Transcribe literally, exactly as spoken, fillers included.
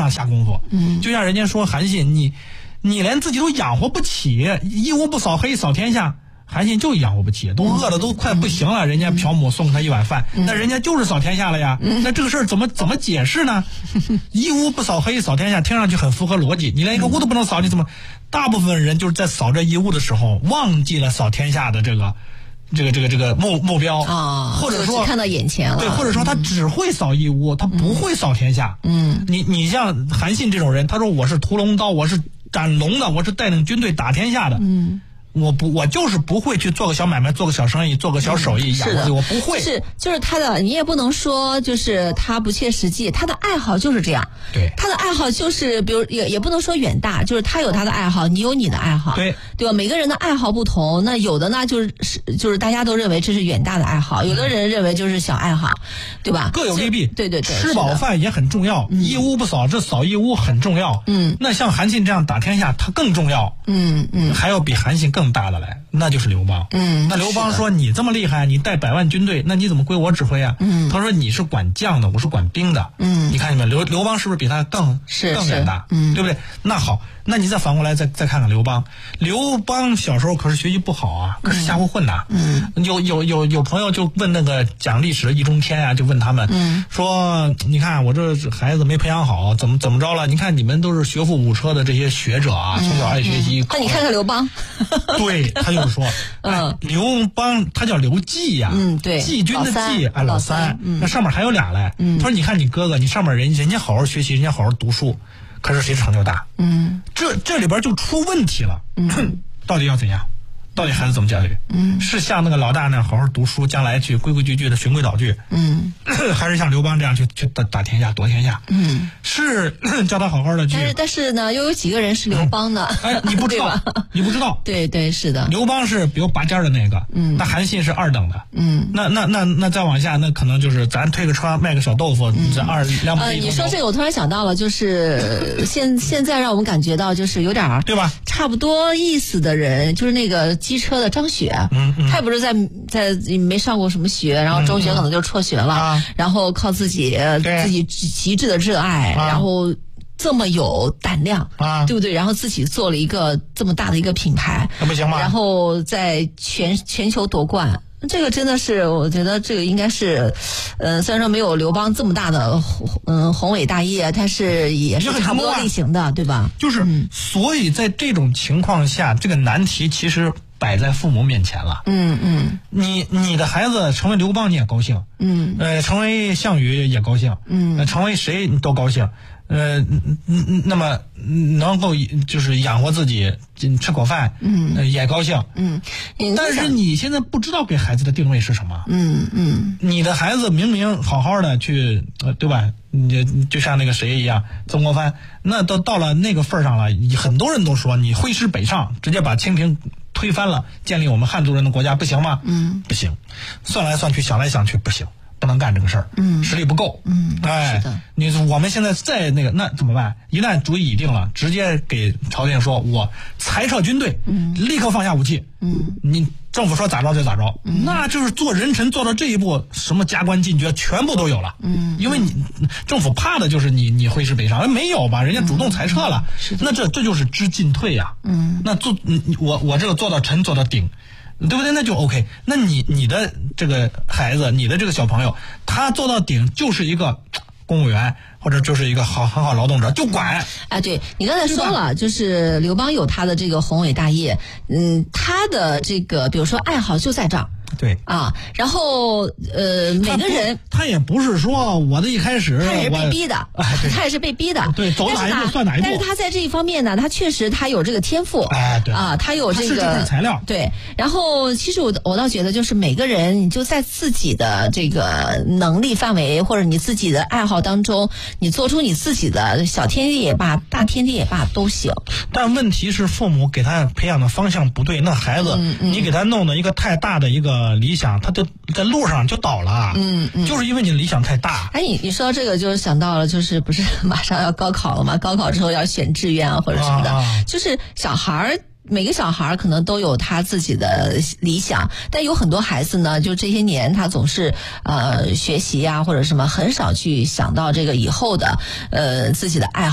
上下功夫。 嗯， 就像人家说韩信，你你连自己都养活不起，一屋不扫黑扫天下。韩信就养活不起，都饿的都快不行了，人家朴母送他一碗饭，那人家就是扫天下了呀。那这个事儿怎么怎么解释呢？一屋不扫黑扫天下，听上去很符合逻辑。你连一个屋都不能扫，你怎么？大部分人就是在扫这一屋的时候，忘记了扫天下的这个这个这个这个目目标啊， 或者说看到眼前了， 对，或者说他只会扫一屋，他不会扫天下。 嗯， 你你像韩信这种人，他说我是屠龙刀，我是斩龙的，我是带领军队打天下的。 嗯。 我不，我就是不会去做个小买卖，做个小生意，做个小手艺养活自己，我不会。 是，就是他的，你也不能说就是他不切实际，他的爱好就是这样。 对， 他的爱好就是，比如也也不能说远大，就是他有他的爱好，你有你的爱好， 对对吧？每个人的爱好不同，那有的呢就是就是大家都认为这是远大的爱好，有的人认为就是小爱好，对吧？ 各有利弊。 对对对， 吃饱饭也很重要， 嗯、 一屋不扫，这扫一屋很重要。 嗯， 那像韩信这样打天下，他更重要。 嗯嗯， 还有比韩信更大的来。那就是刘邦。 嗯， 那刘邦说你这么厉害，你带百万军队，那你怎么归我指挥啊？ 嗯， 他说你是管将的，我是管兵的。 嗯， 你看见没？刘刘邦是不是比他更是更远大？ 嗯， 对不对？那好，那你再反过来再再看看刘邦。刘邦小时候可是学习不好啊，可是瞎胡混呐。 嗯， 有有有有朋友就问那个讲历史的易中天啊，就问他们， 嗯， 说你看我这孩子没培养好，怎么怎么着了？你看你们都是学富五车的这些学者啊，从小爱学习。 那你看看刘邦。 对，他就是说， 嗯， 刘邦他叫刘季呀， 嗯，对， 季军的季，哎，老三，那上面还有俩嘞。 嗯， 他说你看你哥哥，你上面人人家好好学习，人家好好读书，可是谁成就大？ 嗯， 这这里边就出问题了。嗯，到底要怎样？到底孩子怎么教育？ 嗯， 是像那个老大那样好好读书，将来去规规矩矩的循规蹈矩？ 嗯， 还是像刘邦这样去去打打天下夺天下？ 嗯， 是叫他好好的去。 但是但是呢，又有几个人是刘邦的？ 哎，你不知道，你不知道。 对对是的。 刘邦是比如拔尖的那个， 嗯， 那韩信是二等的， 嗯， 那那那那再往下，那可能就是咱推个车卖个小豆腐，这二两百。 呃，你说这个，我突然想到了，就是现现在让我们感觉到就是有点对吧？ 差不多意思的人，就是那个机车的张雪， 嗯嗯， 他也不是在在没上过什么学，然后中学可能就辍学了， 嗯嗯、 然后靠自己自己极致的热爱， 啊、 然后这么有胆量， 啊， 对不对？然后自己做了一个这么大的一个品牌， 那不行吗？ 然后在全全球夺冠。这个真的是，我觉得这个应该是，呃，虽然说没有刘邦这么大的，嗯，宏伟大业，但是也是差不多类型的，对吧？ 就是， 嗯、 所以在这种情况下，这个难题其实摆在父母面前了。 嗯嗯， 你你的孩子成为刘邦你也高兴， 嗯， 呃，成为项羽也高兴， 嗯， 呃、成为谁你都高兴。呃，嗯嗯，那么能够就是养活自己，吃口饭， 嗯、 呃，也高兴， 嗯。 但是你现在不知道给孩子的定位是什么， 嗯嗯。 你的孩子明明好好的去，呃，对吧？你就像那个谁一样，曾国藩，那都到了那个份上了，很多人都说你挥师北上，直接把清平推翻了，建立我们汉族人的国家，不行吗？ 嗯， 不行。算来算去，想来想去，不行。不能干这个事儿， 嗯， 实力不够， 嗯， 哎， 是的， 你我们现在再那个，那怎么办？一旦主意已定了，直接给朝廷说，我裁撤军队， 嗯， 立刻放下武器， 嗯， 你政府说咋着就咋着， 嗯， 那就是做人臣做到这一步，什么加官进爵全部都有了， 嗯， 因为你政府怕的就是你你挥师北上，没有吧？人家主动裁撤了， 嗯、是那这这就是知进退呀， 嗯， 那做我我这个做到臣做到顶。对不对？那就 OK。那你你的这个孩子，你的这个小朋友，他做到顶就是一个公务员，或者就是一个好很好劳动者，就管。 哎，对你刚才说了，就是刘邦有他的这个宏伟大业，嗯，他的这个比如说爱好就在这儿。 对啊，然后呃，每个人他也不是说我的一开始他也是被逼的， 哎、 他也是被逼的， 对，走哪一步算哪一步。 但是他在这一方面呢，他确实他有这个天赋， 哎，对啊，他有这个他是这材料， 对。然后其实我我倒觉得，就是每个人你就在自己的这个能力范围或者你自己的爱好当中，你做出你自己的小天地也罢，大天地也罢都行。 但问题是父母给他培养的方向不对，那孩子、 嗯嗯、 你给他弄的一个太大的一个理想，他就在路上就倒了， 嗯嗯， 就是因为你理想太大。 哎，你你说到这个，就是想到了，就是不是马上要高考了吗？高考之后要选志愿啊，或者什么的， 啊、 就是小孩儿。每个小孩可能都有他自己的理想，但有很多孩子呢，就这些年他总是呃学习啊或者什么，很少去想到这个以后的呃自己的爱好。